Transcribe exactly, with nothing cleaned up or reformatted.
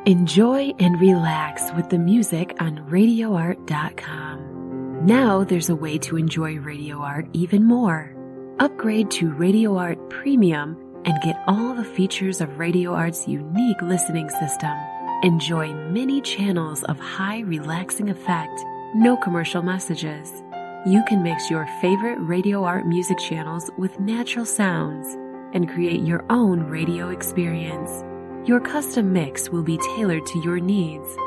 Enjoy and relax with the music on radio art dot com. Now there's a way to enjoy Radio Art even more. Upgrade to Radio Art Premium and get all the features of Radio Art's unique listening system. Enjoy many channels of high relaxing effect, no commercial messages. You can mix your favorite Radio Art music channels with natural sounds and create your own radio experience. Your custom mix will be tailored to your needs